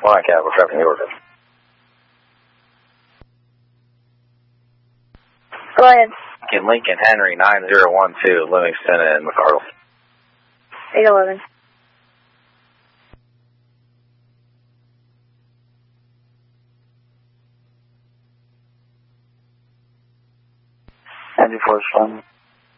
Flying Cab, we're traffic the order. Go ahead. Lincoln Henry 9012, Livingston and McArdle. 811. Andy Force 1.